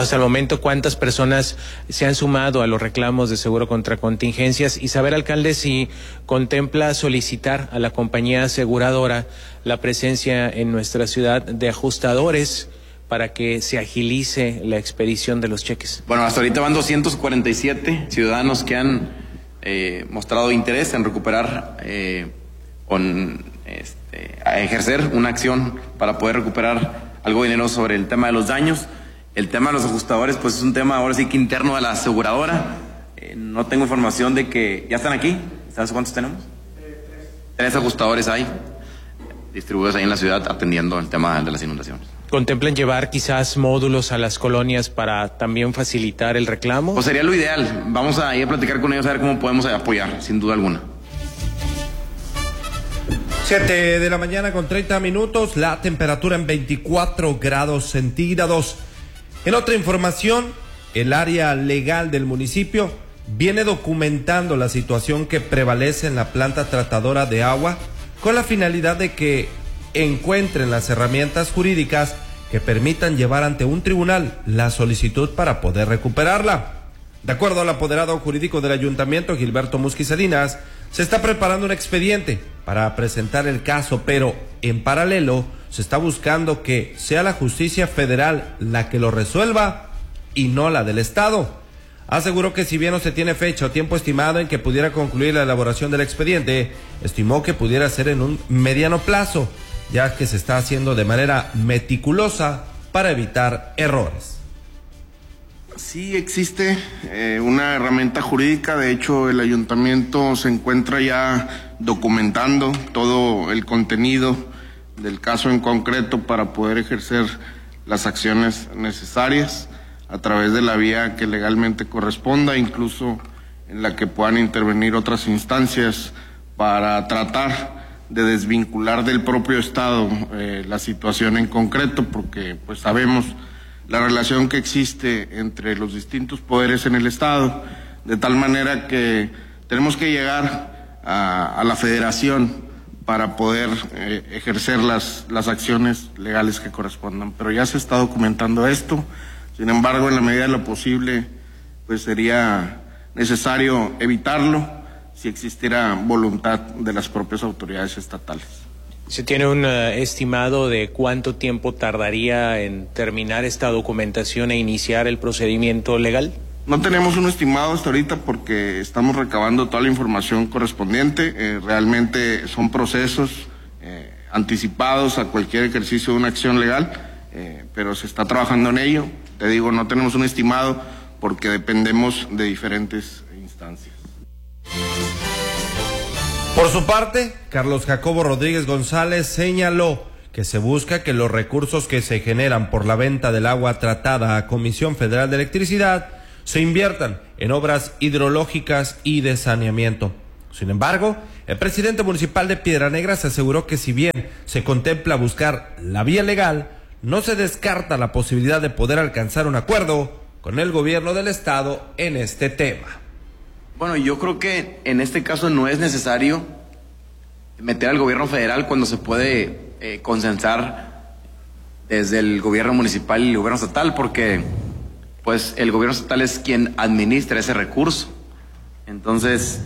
Hasta el momento, ¿cuántas personas se han sumado a los reclamos de seguro contra contingencias? Y saber, alcalde, si contempla solicitar a la compañía aseguradora la presencia en nuestra ciudad de ajustadores para que se agilice la expedición de los cheques. Bueno, hasta ahorita van 247 ciudadanos que han mostrado interés en recuperar a ejercer una acción para poder recuperar algo de dinero sobre el tema de los daños. El tema de los ajustadores, pues es un tema ahora sí que interno a la aseguradora. No tengo información de que ya están aquí. ¿Sabes cuántos tenemos? 3 ajustadores hay distribuidos ahí en la ciudad atendiendo el tema de las inundaciones. ¿Contemplan llevar quizás módulos a las colonias para también facilitar el reclamo? Pues sería lo ideal. Vamos a ir a platicar con ellos a ver cómo podemos apoyar, sin duda alguna. 7 de la mañana con 30 minutos, la temperatura en 24 grados centígrados. En otra información, el área legal del municipio viene documentando la situación que prevalece en la planta tratadora de agua con la finalidad de que encuentren las herramientas jurídicas que permitan llevar ante un tribunal la solicitud para poder recuperarla. De acuerdo al apoderado jurídico del ayuntamiento, Gilberto Musquiz Salinas, se está preparando un expediente para presentar el caso, pero en paralelo se está buscando que sea la justicia federal la que lo resuelva y no la del estado. Aseguró que si bien no se tiene fecha o tiempo estimado en que pudiera concluir la elaboración del expediente, estimó que pudiera ser en un mediano plazo, ya que se está haciendo de manera meticulosa para evitar errores. Sí existe una herramienta jurídica. De hecho, el ayuntamiento se encuentra ya documentando todo el contenido del caso en concreto para poder ejercer las acciones necesarias a través de la vía que legalmente corresponda, incluso en la que puedan intervenir otras instancias para tratar de desvincular del propio Estado la situación en concreto, porque pues sabemos la relación que existe entre los distintos poderes en el Estado, de tal manera que tenemos que llegar a la federación para poder ejercer las acciones legales que correspondan. Pero ya se está documentando esto. Sin embargo, en la medida de lo posible, pues sería necesario evitarlo si existiera voluntad de las propias autoridades estatales. ¿Se tiene un estimado de cuánto tiempo tardaría en terminar esta documentación e iniciar el procedimiento legal? No tenemos un estimado hasta ahorita porque estamos recabando toda la información correspondiente. Realmente son procesos anticipados a cualquier ejercicio de una acción legal, pero se está trabajando en ello. Te digo, no tenemos un estimado porque dependemos de diferentes instancias. Por su parte, Carlos Jacobo Rodríguez González señaló que se busca que los recursos que se generan por la venta del agua tratada a Comisión Federal de Electricidad se inviertan en obras hidrológicas y de saneamiento. Sin embargo, el presidente municipal de Piedra Negra se aseguró que si bien se contempla buscar la vía legal, no se descarta la posibilidad de poder alcanzar un acuerdo con el gobierno del estado en este tema. Bueno, yo creo que en este caso no es necesario meter al gobierno federal cuando se puede consensar desde el gobierno municipal y el gobierno estatal, porque pues el gobierno estatal es quien administra ese recurso. Entonces,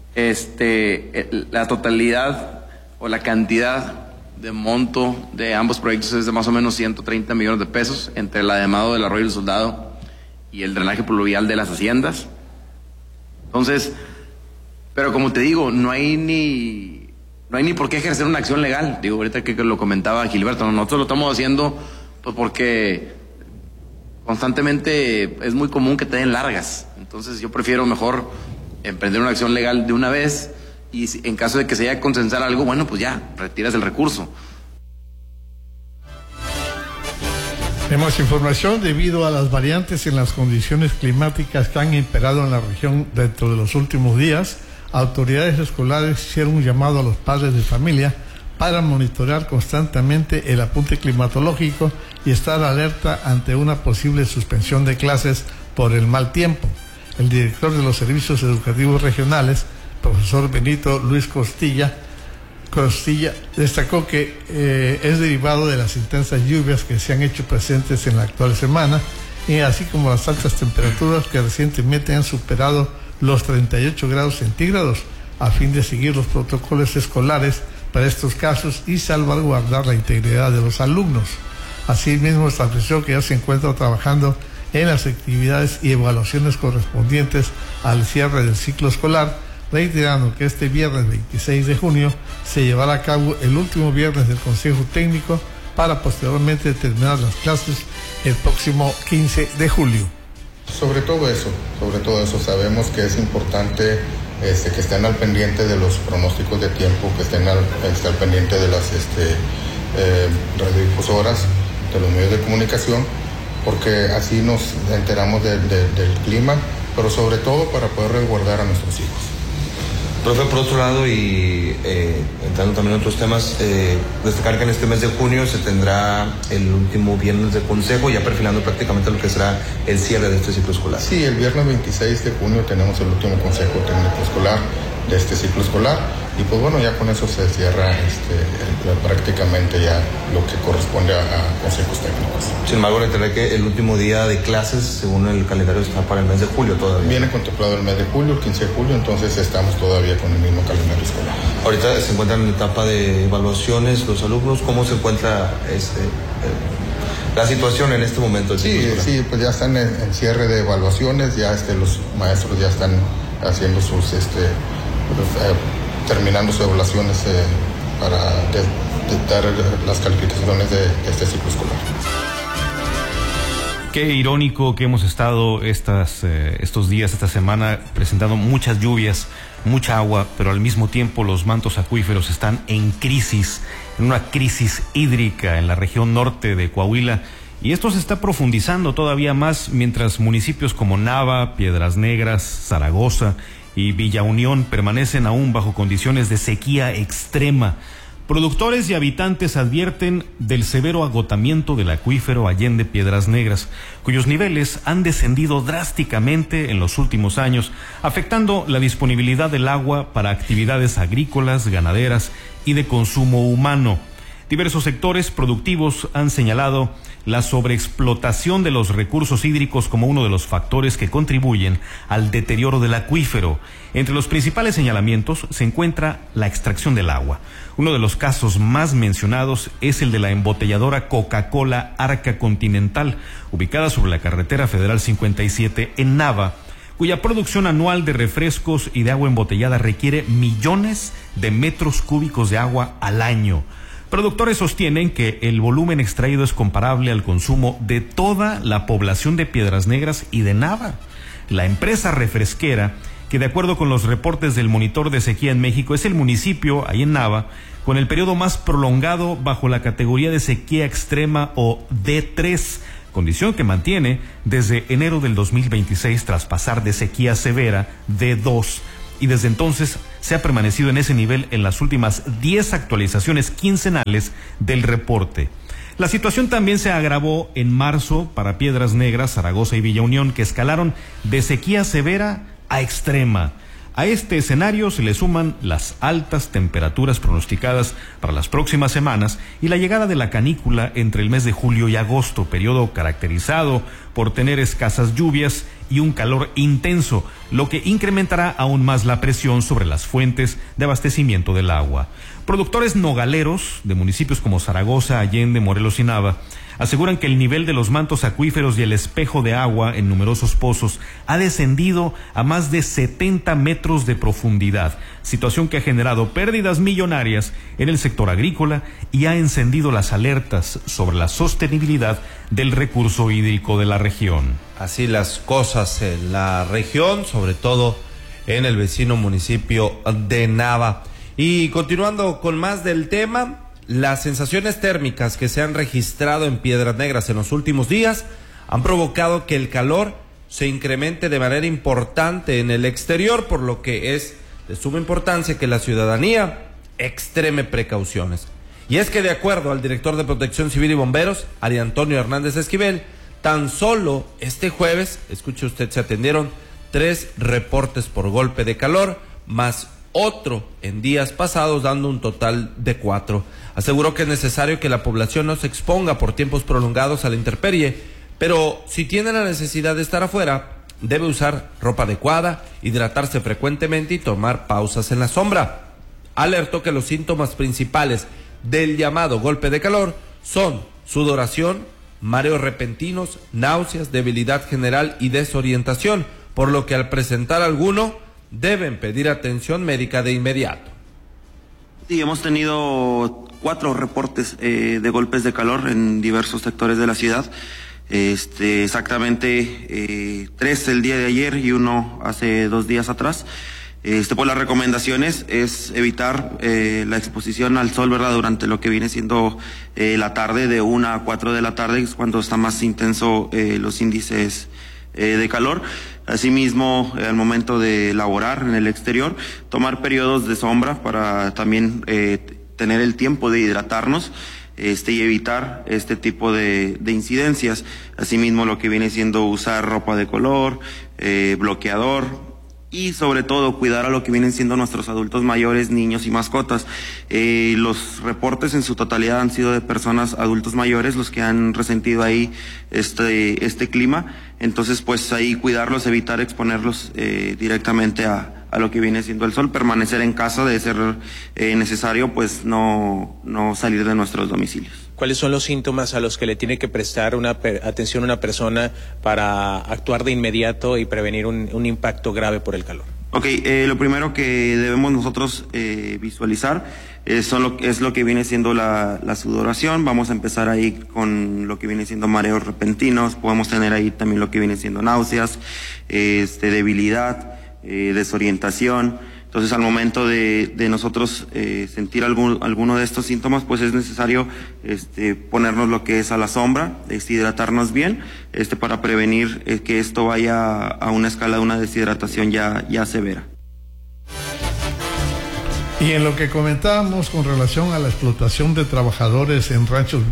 la totalidad o la cantidad de monto de ambos proyectos es de más o menos 130 millones de pesos entre el ademado del Arroyo del Soldado y el drenaje pluvial de las haciendas. Entonces, pero como te digo, no hay ni por qué ejercer una acción legal. Digo, ahorita que lo comentaba Gilberto, nosotros lo estamos haciendo pues porque constantemente es muy común que te den largas. Entonces yo prefiero mejor emprender una acción legal de una vez y en caso de que se haya que consensar algo, bueno, pues ya, retiras el recurso. Tenemos información debido a las variantes en las condiciones climáticas que han imperado en la región dentro de los últimos días. Autoridades escolares hicieron un llamado a los padres de familia para monitorear constantemente el apunte climatológico y estar alerta ante una posible suspensión de clases por el mal tiempo. El director de los servicios educativos regionales, profesor Benito Luis Costilla, destacó que es derivado de las intensas lluvias que se han hecho presentes en la actual semana y así como las altas temperaturas que recientemente han superado los 38 grados centígrados, a fin de seguir los protocolos escolares para estos casos y salvaguardar la integridad de los alumnos. Asimismo, estableció que ya se encuentra trabajando en las actividades y evaluaciones correspondientes al cierre del ciclo escolar, reiterando que este viernes 26 de junio se llevará a cabo el último viernes del Consejo Técnico para posteriormente terminar las clases el próximo 15 de julio. Sobre todo eso sabemos que es importante que estén al pendiente de los pronósticos de tiempo, que estén al pendiente de las radiodifusoras, de los medios de comunicación, porque así nos enteramos del clima, pero sobre todo para poder resguardar a nuestros hijos. Profe, por otro lado, y entrando también en otros temas, destacar que en este mes de junio se tendrá el último viernes de consejo, ya perfilando prácticamente lo que será el cierre de este ciclo escolar. Sí, el viernes 26 de junio tenemos el último consejo técnico escolar de este ciclo escolar, y pues bueno, ya con eso se cierra prácticamente ya lo que corresponde a consejos técnicos. Sin embargo, reiteré que el último día de clases, según el calendario, está para el mes de julio todavía. Viene contemplado el mes de julio, el 15 de julio, entonces estamos todavía con el mismo calendario escolar. Ahorita se encuentran en etapa de evaluaciones los alumnos. ¿Cómo se encuentra la situación en este momento? Sí, pues ya están en cierre de evaluaciones, ya los maestros ya están haciendo sus terminando sus evaluaciones para dar las calificaciones de este ciclo escolar. Qué irónico que hemos estado estos días, esta semana, presentando muchas lluvias, mucha agua, pero al mismo tiempo los mantos acuíferos están en crisis, en una crisis hídrica en la región norte de Coahuila. Y esto se está profundizando todavía más mientras municipios como Nava, Piedras Negras, Zaragoza y Villa Unión permanecen aún bajo condiciones de sequía extrema. Productores y habitantes advierten del severo agotamiento del acuífero Allende Piedras Negras, cuyos niveles han descendido drásticamente en los últimos años, afectando la disponibilidad del agua para actividades agrícolas, ganaderas y de consumo humano. Diversos sectores productivos han señalado la sobreexplotación de los recursos hídricos como uno de los factores que contribuyen al deterioro del acuífero. Entre los principales señalamientos se encuentra la extracción del agua. Uno de los casos más mencionados es el de la embotelladora Coca-Cola Arca Continental, ubicada sobre la carretera federal 57 en Nava, cuya producción anual de refrescos y de agua embotellada requiere millones de metros cúbicos de agua al año. Productores sostienen que el volumen extraído es comparable al consumo de toda la población de Piedras Negras y de Nava. La empresa refresquera, que de acuerdo con los reportes del Monitor de Sequía en México, es el municipio, ahí en Nava, con el periodo más prolongado bajo la categoría de sequía extrema o D3, condición que mantiene desde enero del 2026 tras pasar de sequía severa D2. Y desde entonces se ha permanecido en ese nivel en las últimas 10 actualizaciones quincenales del reporte. La situación también se agravó en marzo para Piedras Negras, Zaragoza y Villa Unión, que escalaron de sequía severa a extrema. A este escenario se le suman las altas temperaturas pronosticadas para las próximas semanas y la llegada de la canícula entre el mes de julio y agosto, periodo caracterizado por tener escasas lluvias y un calor intenso, lo que incrementará aún más la presión sobre las fuentes de abastecimiento del agua. Productores nogaleros de municipios como Zaragoza, Allende, Morelos y Nava aseguran que el nivel de los mantos acuíferos y el espejo de agua en numerosos pozos ha descendido a más de 70 metros de profundidad, situación que ha generado pérdidas millonarias en el sector agrícola y ha encendido las alertas sobre la sostenibilidad del recurso hídrico de la región. Así las cosas en la región, sobre todo en el vecino municipio de Nava. Y continuando con más del tema, las sensaciones térmicas que se han registrado en Piedras Negras en los últimos días han provocado que el calor se incremente de manera importante en el exterior, por lo que es de suma importancia que la ciudadanía extreme precauciones. Y es que de acuerdo al director de Protección Civil y Bomberos, Ari Antonio Hernández Esquivel, tan solo este jueves, escuche usted, se atendieron 3 reportes por golpe de calor, más otro en días pasados, dando un total de 4. Aseguró que es necesario que la población no se exponga por tiempos prolongados a la intemperie, Pero si tiene la necesidad de estar afuera, debe usar ropa adecuada, hidratarse frecuentemente y tomar pausas en la sombra. Alertó que los síntomas principales del llamado golpe de calor son sudoración, mareos repentinos, náuseas, debilidad general y desorientación, por lo que al presentar alguno deben pedir atención médica de inmediato. Sí, hemos tenido 4 reportes de golpes de calor en diversos sectores de la ciudad. Exactamente 3 el día de ayer y 1 hace 2 días atrás. Pues las recomendaciones es evitar la exposición al sol, ¿verdad? Durante lo que viene siendo la tarde, de 1 a 4 de la tarde, es cuando está más intenso los índices de calor. Asimismo, al momento de laborar en el exterior, tomar periodos de sombra para también tener el tiempo de hidratarnos y evitar este tipo de incidencias. Asimismo, lo que viene siendo usar ropa de color, bloqueador, y sobre todo cuidar a lo que vienen siendo nuestros adultos mayores, niños y mascotas. Los reportes en su totalidad han sido de personas adultos mayores los que han resentido ahí este clima. Entonces, pues ahí cuidarlos, evitar exponerlos directamente a lo que viene siendo el sol, permanecer en casa, de ser necesario, pues no salir de nuestros domicilios. ¿Cuáles son los síntomas a los que le tiene que prestar atención una persona para actuar de inmediato y prevenir un impacto grave por el calor? Ok, lo primero que debemos nosotros visualizar es lo que viene siendo la sudoración. Vamos a empezar ahí con lo que viene siendo mareos repentinos, podemos tener ahí también lo que viene siendo náuseas, debilidad, desorientación. Entonces, al momento de nosotros sentir alguno de estos síntomas, pues es necesario ponernos lo que es a la sombra, deshidratarnos bien, para prevenir que esto vaya a una escala de una deshidratación ya severa. Y en lo que comentábamos con relación a la explotación de trabajadores en ranchos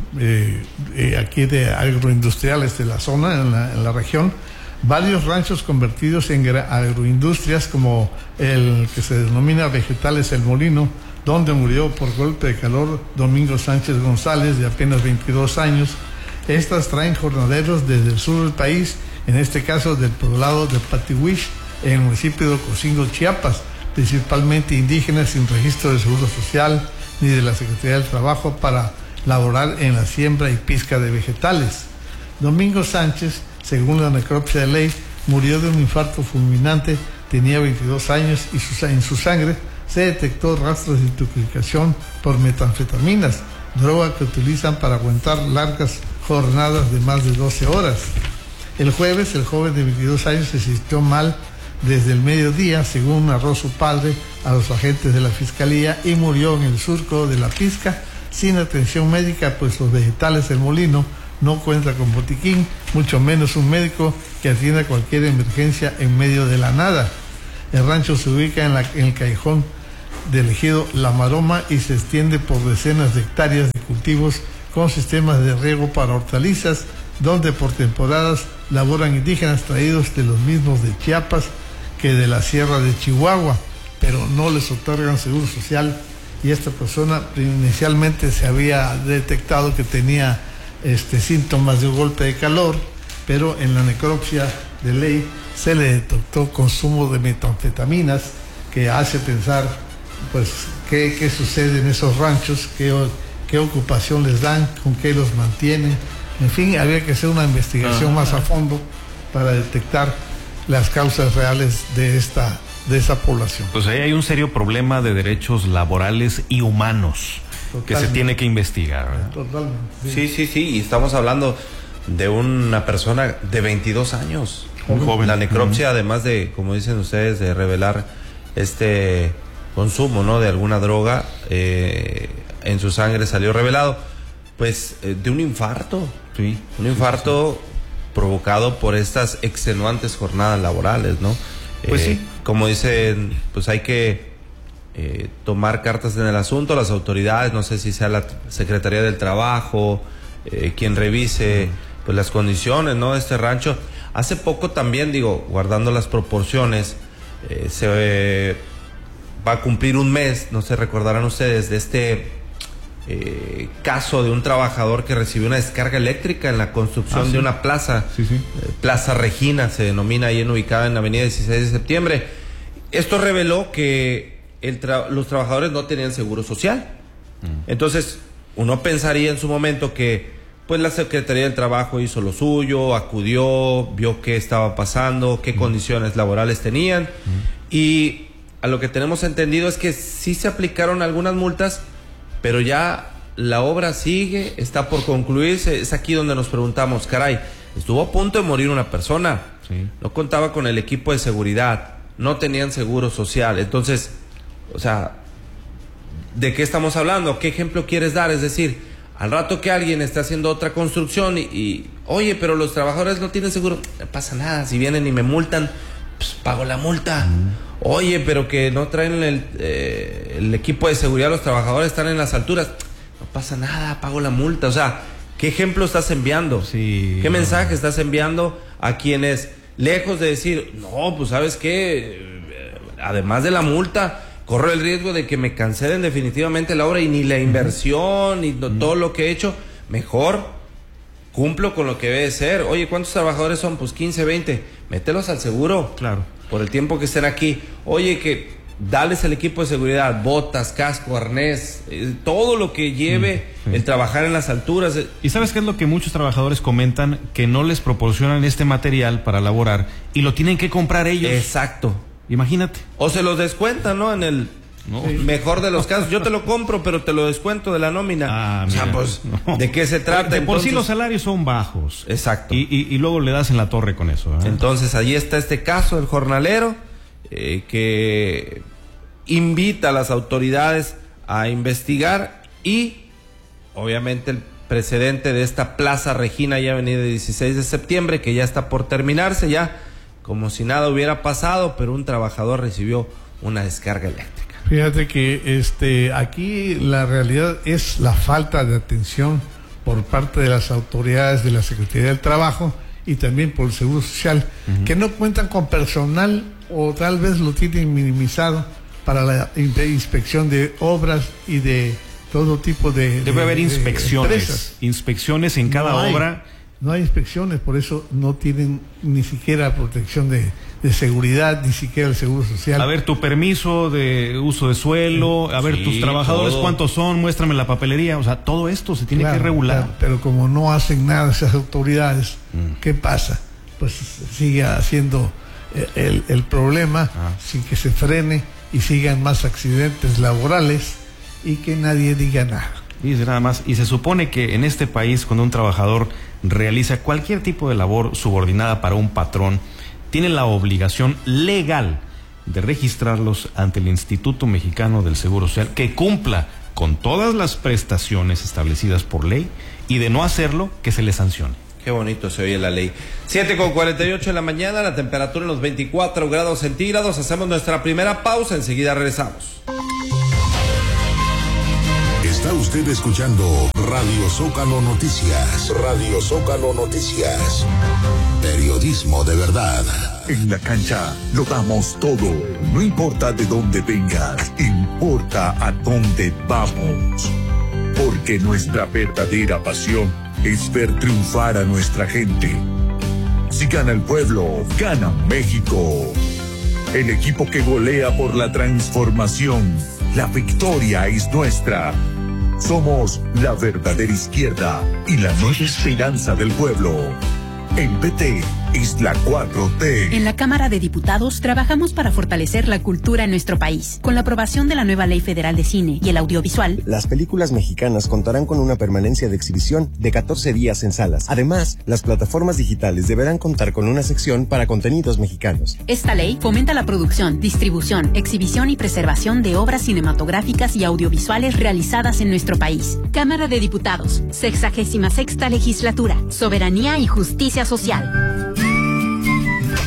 aquí de agroindustriales de la zona, en la región, varios ranchos convertidos en agroindustrias, como el que se denomina Vegetales El Molino, donde murió por golpe de calor Domingo Sánchez González, de apenas 22 años. Estas traen jornaleros desde el sur del país, en este caso del poblado de Patihuix, en el municipio de Ocosingo, Chiapas, principalmente indígenas sin registro de seguro social ni de la Secretaría del Trabajo, para laborar en la siembra y pizca de vegetales. Domingo Sánchez, según la necropsia de ley, murió de un infarto fulminante, tenía 22 años y en su sangre se detectó rastros de intoxicación por metanfetaminas, droga que utilizan para aguantar largas jornadas de más de 12 horas. El jueves, el joven de 22 años se sintió mal desde el mediodía, según narró su padre a los agentes de la Fiscalía, y murió en el surco de la pizca sin atención médica, pues los Vegetales El Molino no cuenta con botiquín, mucho menos un médico que atienda cualquier emergencia en medio de la nada. El rancho se ubica en el callejón del ejido La Maroma y se extiende por decenas de hectáreas de cultivos con sistemas de riego para hortalizas, donde por temporadas laboran indígenas traídos de los mismos de Chiapas que de la sierra de Chihuahua, pero no les otorgan seguro social, y esta persona inicialmente se había detectado que tenía síntomas de un golpe de calor, pero en la necropsia de ley se le detectó consumo de metanfetaminas, que hace pensar pues qué sucede en esos ranchos, qué ocupación les dan, con qué los mantienen. En fin, había que hacer una investigación más a fondo para detectar las causas reales de esa población. Pues ahí hay un serio problema de derechos laborales y humanos. Totalmente. Que se tiene que investigar. Totalmente. Sí, y estamos hablando de una persona de 22 años. Un joven. La necropsia, además de, como dicen ustedes, de revelar este consumo, ¿no?, de alguna droga, en su sangre salió revelado, pues, de un infarto. Sí. Un infarto provocado por estas extenuantes jornadas laborales, ¿no? Pues sí. Como dicen, pues hay que tomar cartas en el asunto, las autoridades, no sé si sea la Secretaría del Trabajo, quien revise pues las condiciones, ¿no?, de este rancho. Hace poco también, guardando las proporciones, se va a cumplir un mes, no se recordarán ustedes, de este caso de un trabajador que recibió una descarga eléctrica en la construcción de una plaza, Plaza Regina, se denomina, ahí ubicada en la avenida 16 de septiembre. Esto reveló que los trabajadores no tenían seguro social. Entonces, uno pensaría en su momento que pues la Secretaría del Trabajo hizo lo suyo, acudió, vio qué estaba pasando, qué condiciones laborales tenían, y a lo que tenemos entendido es que sí se aplicaron algunas multas, pero ya la obra sigue, está por concluirse. Es aquí donde nos preguntamos, caray, estuvo a punto de morir una persona, no contaba con el equipo de seguridad, no tenían seguro social. Entonces, o sea, ¿de qué estamos hablando? ¿Qué ejemplo quieres dar? Es decir, al rato que alguien está haciendo otra construcción oye, pero los trabajadores no tienen seguro, no pasa nada, si vienen y me multan, pues pago la multa. Oye, pero que no traen el equipo de seguridad, los trabajadores están en las alturas, no pasa nada, pago la multa. O sea, ¿qué ejemplo estás enviando? ¿Qué mensaje estás enviando a quienes, lejos de decir, no, pues ¿sabes qué? Además de la multa, corro el riesgo de que me cancelen definitivamente la obra y ni la inversión ni todo lo que he hecho, mejor cumplo con lo que debe ser. Oye, ¿cuántos trabajadores son? Pues 15, 20, mételos al seguro. Claro. Por el tiempo que estén aquí. Oye, que dales el equipo de seguridad, botas, casco, arnés, todo lo que lleve el trabajar en las alturas. ¿Y sabes qué es lo que muchos trabajadores comentan? Que no les proporcionan este material para laborar y lo tienen que comprar ellos. Exacto. Imagínate. O se los descuentan, ¿no? En el mejor de los casos. Yo te lo compro, pero te lo descuento de la nómina. O sea, pues, ¿de qué se trata? De por sí los salarios son bajos. Exacto. Y luego le das en la torre con eso. Entonces, ahí está este caso del jornalero, que invita a las autoridades a investigar, y obviamente el precedente de esta Plaza Regina, ya avenida 16 de septiembre, que ya está por terminarse, ya como si nada hubiera pasado, pero un trabajador recibió una descarga eléctrica. Fíjate que aquí la realidad es la falta de atención por parte de las autoridades de la Secretaría del Trabajo y también por el Seguro Social, que no cuentan con personal o tal vez lo tienen minimizado para la inspección de obras y de todo tipo de debe haber inspecciones, empresas. Inspecciones en cada obra. No hay inspecciones, por eso no tienen ni siquiera protección de seguridad, ni siquiera el Seguro Social. A ver, tu permiso de uso de suelo, a ver, tus trabajadores, todo. ¿Cuántos son? Muéstrame la papelería. O sea, todo esto se tiene que regular. Claro, pero como no hacen nada esas autoridades, ¿qué pasa? Pues sigue haciendo el problema sin que se frene y sigan más accidentes laborales y que nadie diga nada. Dice nada más, y se supone que en este país, cuando un trabajador realiza cualquier tipo de labor subordinada para un patrón, tiene la obligación legal de registrarlos ante el Instituto Mexicano del Seguro Social, que cumpla con todas las prestaciones establecidas por ley, y de no hacerlo, que se le sancione. Qué bonito se oye la ley. 7:48 de la mañana, la temperatura en los 24 grados centígrados. Hacemos nuestra primera pausa, enseguida regresamos. Está usted escuchando Radio Zócalo Noticias. Radio Zócalo Noticias. Periodismo de verdad. En la cancha lo damos todo. No importa de dónde vengas, importa a dónde vamos. Porque nuestra verdadera pasión es ver triunfar a nuestra gente. Si gana el pueblo, gana México. El equipo que golea por la transformación. La victoria es nuestra. Somos la verdadera izquierda y la nueva esperanza del pueblo. En PT es la 4T. En la Cámara de Diputados trabajamos para fortalecer la cultura en nuestro país. Con la aprobación de la nueva Ley Federal de Cine y el audiovisual, las películas mexicanas contarán con una permanencia de exhibición de 14 días en salas. Además, las plataformas digitales deberán contar con una sección para contenidos mexicanos. Esta ley fomenta la producción, distribución, exhibición y preservación de obras cinematográficas y audiovisuales realizadas en nuestro país. Cámara de Diputados, 66ª Legislatura, Soberanía y Justicia Social.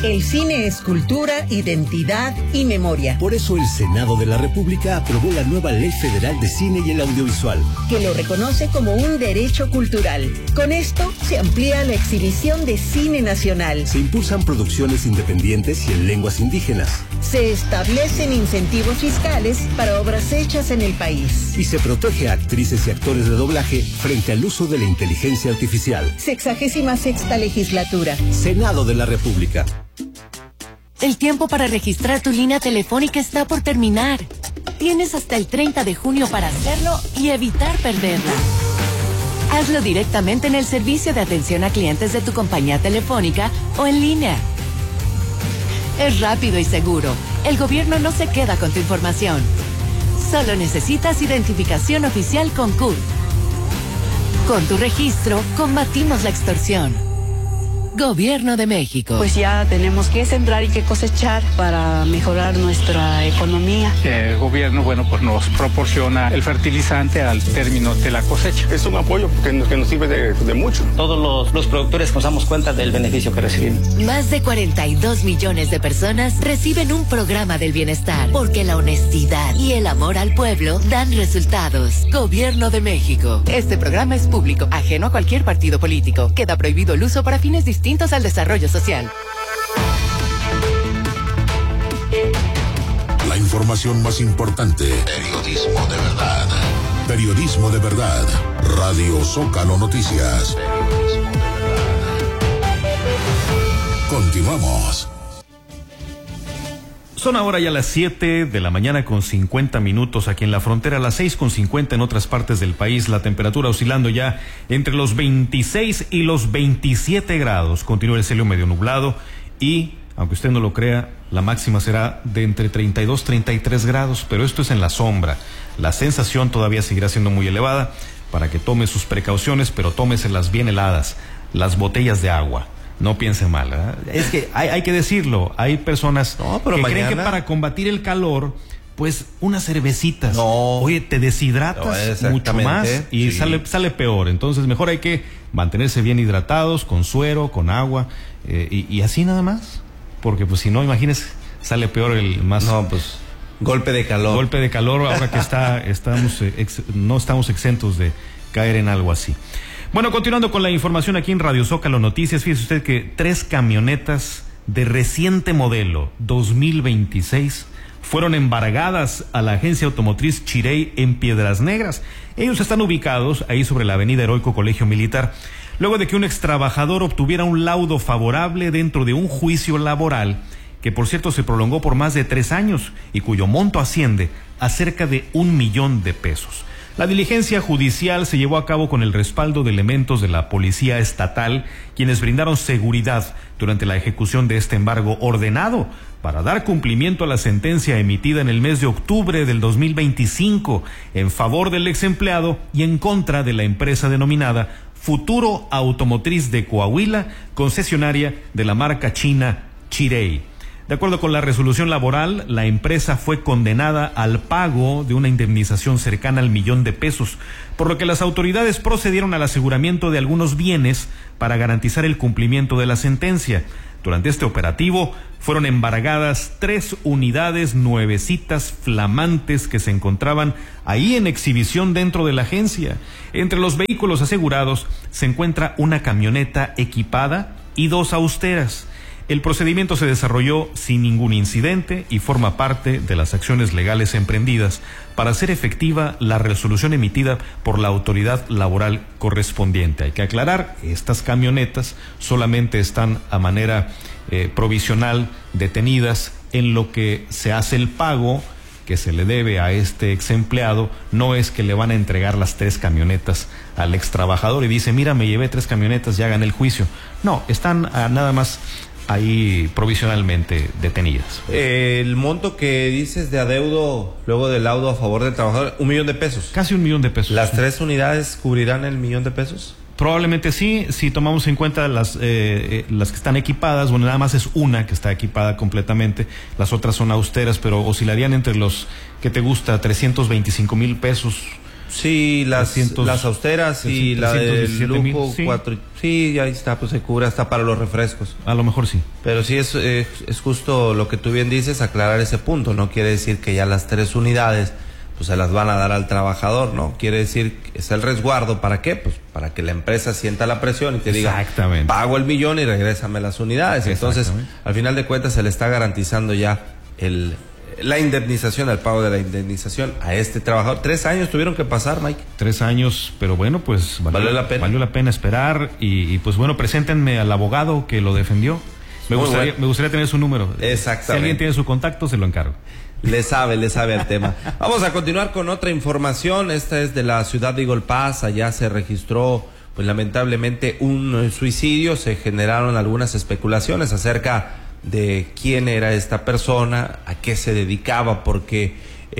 El cine es cultura, identidad y memoria. Por eso el Senado de la República aprobó la nueva Ley Federal de Cine y el Audiovisual, que lo reconoce como un derecho cultural. Con esto se amplía la exhibición de cine nacional. Se impulsan producciones independientes y en lenguas indígenas. Se establecen incentivos fiscales para obras hechas en el país. Y se protege a actrices y actores de doblaje frente al uso de la inteligencia artificial. 66ª legislatura. Senado de la República. El tiempo para registrar tu línea telefónica está por terminar. Tienes hasta el 30 de junio para hacerlo y evitar perderla. Hazlo directamente en el servicio de atención a clientes de tu compañía telefónica o en línea. Es rápido y seguro. El gobierno no se queda con tu información. Solo necesitas identificación oficial con CUT. Con tu registro, combatimos la extorsión. Gobierno de México. Pues ya tenemos que sembrar y que cosechar para mejorar nuestra economía. El gobierno, pues nos proporciona el fertilizante al término de la cosecha. Es un apoyo que nos sirve de mucho. Todos los productores nos damos cuenta del beneficio que recibimos. Más de 42 millones de personas reciben un programa del bienestar, porque la honestidad y el amor al pueblo dan resultados. Gobierno de México. Este programa es público, ajeno a cualquier partido político. Queda prohibido el uso para fines distintos al desarrollo social. La información más importante. Periodismo de verdad. Periodismo de verdad. Radio Zócalo Noticias. Continuamos. Son ahora ya las 7 de la mañana con 50 minutos aquí en la frontera, las 6:50 en otras partes del país, la temperatura oscilando ya entre los 26 y los 27 grados. Continúa el cielo medio nublado y, aunque usted no lo crea, la máxima será de entre 32 y 33 grados, pero esto es en la sombra. La sensación todavía seguirá siendo muy elevada, para que tome sus precauciones, pero tómeselas bien heladas, las botellas de agua. No piense mal, ¿verdad? Es que hay que decirlo, hay personas que creen que para combatir el calor, pues unas cervecitas, oye, te deshidratas mucho más y sale peor. Entonces mejor hay que mantenerse bien hidratados, con suero, con agua, y así nada más, porque pues si no, imagínese, sale peor el más... No, pues golpe de calor. Golpe de calor, ahora que no estamos exentos de caer en algo así. Bueno, continuando con la información aquí en Radio Zócalo Noticias, fíjese usted que 3 camionetas de reciente modelo 2026 fueron embargadas a la agencia automotriz Chirey en Piedras Negras. Ellos están ubicados ahí sobre la avenida Heroico Colegio Militar, luego de que un extrabajador obtuviera un laudo favorable dentro de un juicio laboral que, por cierto, se prolongó por más de 3 años y cuyo monto asciende a cerca de $1 millón. La diligencia judicial se llevó a cabo con el respaldo de elementos de la Policía Estatal, quienes brindaron seguridad durante la ejecución de este embargo ordenado para dar cumplimiento a la sentencia emitida en el mes de octubre del 2025 en favor del ex empleado y en contra de la empresa denominada Futuro Automotriz de Coahuila, concesionaria de la marca china Chirey. De acuerdo con la resolución laboral, la empresa fue condenada al pago de una indemnización cercana al $1 millón, por lo que las autoridades procedieron al aseguramiento de algunos bienes para garantizar el cumplimiento de la sentencia. Durante este operativo fueron embargadas 3 unidades nuevecitas flamantes que se encontraban ahí en exhibición dentro de la agencia. Entre los vehículos asegurados se encuentra una camioneta equipada y 2 austeras. El procedimiento se desarrolló sin ningún incidente y forma parte de las acciones legales emprendidas para hacer efectiva la resolución emitida por la autoridad laboral correspondiente. Hay que aclarar, estas camionetas solamente están a manera provisional detenidas en lo que se hace el pago que se le debe a este ex empleado. No es que le van a entregar las 3 camionetas al ex trabajador y dice, mira, me llevé 3 camionetas, ya gané el juicio. No, están nada más ahí provisionalmente detenidas. El monto que dices de adeudo luego del laudo a favor del trabajador, $1 millón. Casi $1 millón. ¿Las 3 unidades cubrirán el $1 millón? Probablemente sí, si tomamos en cuenta las que están equipadas. Bueno, nada más es una que está equipada completamente, las otras son austeras, pero oscilarían entre los, ¿qué te gusta? $325,000 Sí, las austeras y la del lujo, sí. 4. Sí, ahí está, pues se cubre hasta para los refrescos. A lo mejor sí. Pero sí es justo lo que tú bien dices, aclarar ese punto. No quiere decir que ya las 3 unidades pues se las van a dar al trabajador, ¿no? Quiere decir que es el resguardo. ¿Para qué? Pues para que la empresa sienta la presión y te diga, pago el millón y regrésame las unidades. Entonces, al final de cuentas, se le está garantizando ya la indemnización, el pago de la indemnización a este trabajador. 3 años tuvieron que pasar, Mike. 3 años, pero bueno, pues valió la pena esperar y pues bueno, preséntenme al abogado que lo defendió. Me gustaría tener su número. Exactamente. Si alguien tiene su contacto, se lo encargo. Le sabe al tema. Vamos a continuar con otra información. Esta es de la ciudad de Eagle Pass. Allá se registró, pues lamentablemente, un suicidio. Se generaron algunas especulaciones acerca de quién era esta persona, a qué se dedicaba, porque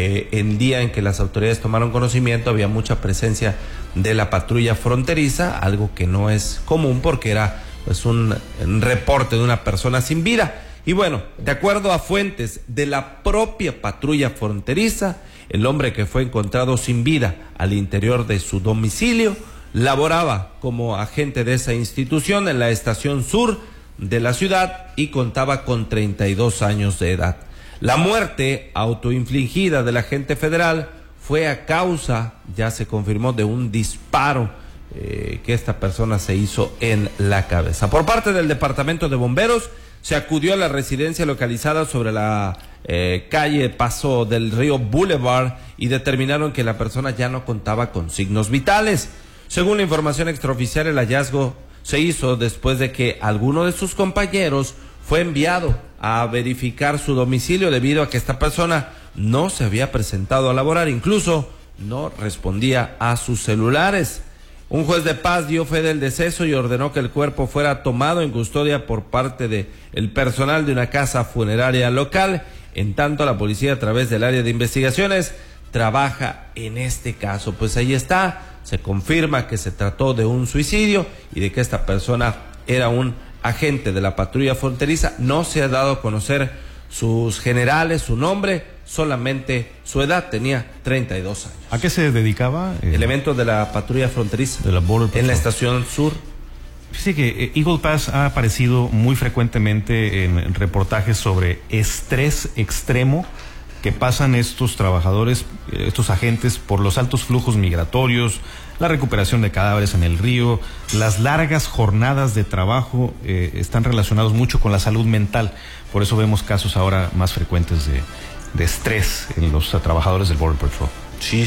el día en que las autoridades tomaron conocimiento había mucha presencia de la patrulla fronteriza, algo que no es común porque era pues un reporte de una persona sin vida. Y bueno, de acuerdo a fuentes de la propia patrulla fronteriza, el hombre que fue encontrado sin vida al interior de su domicilio laboraba como agente de esa institución en la estación sur de la ciudad y contaba con 32 años de edad. La muerte autoinfligida del agente federal fue a causa, ya se confirmó, de un disparo que esta persona se hizo en la cabeza. Por parte del Departamento de Bomberos, se acudió a la residencia localizada sobre la calle Paso del Río Boulevard y determinaron que la persona ya no contaba con signos vitales. Según la información extraoficial, el hallazgo se hizo después de que alguno de sus compañeros fue enviado a verificar su domicilio debido a que esta persona no se había presentado a laborar, incluso no respondía a sus celulares. Un juez de paz dio fe del deceso y ordenó que el cuerpo fuera tomado en custodia por parte del personal de una casa funeraria local. En tanto, la policía, a través del área de investigaciones, trabaja en este caso. Pues ahí está, se confirma que se trató de un suicidio y de que esta persona era un agente de la patrulla fronteriza. No se ha dado a conocer sus generales, su nombre, solamente su edad, tenía 32 años. ¿A qué se dedicaba? Elementos de la patrulla fronteriza de la Border Patrol. En la estación sur. Fíjese que Eagle Pass ha aparecido muy frecuentemente en reportajes sobre estrés extremo que pasan estos trabajadores, estos agentes, por los altos flujos migratorios, la recuperación de cadáveres en el río, las largas jornadas de trabajo están relacionados mucho con la salud mental. Por eso vemos casos ahora más frecuentes de estrés en los trabajadores del Border Patrol. Sí.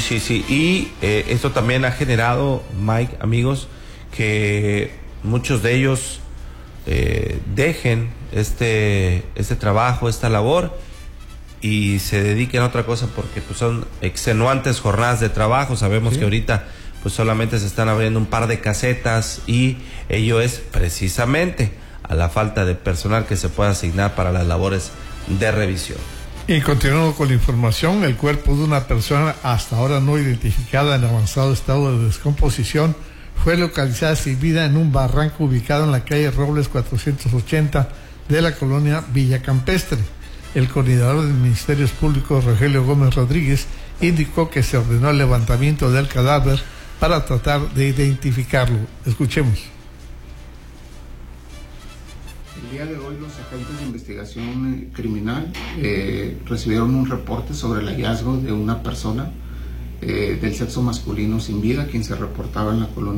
Y esto también ha generado, Mike, amigos, que muchos de ellos dejen este trabajo, esta labor, y se dediquen a otra cosa porque pues son extenuantes jornadas de trabajo. Sabemos que ahorita pues solamente se están abriendo un par de casetas y ello es precisamente a la falta de personal que se pueda asignar para las labores de revisión. Y continuando con la información, el cuerpo de una persona hasta ahora no identificada en avanzado estado de descomposición fue localizada sin vida en un barranco ubicado en la calle Robles 480 de la colonia Villa Campestre. El coordinador de Ministerios Públicos, Rogelio Gómez Rodríguez, indicó que se ordenó el levantamiento del cadáver para tratar de identificarlo. Escuchemos. El día de hoy los agentes de investigación criminal recibieron un reporte sobre el hallazgo de una persona del sexo masculino sin vida, quien se reportaba en la colonia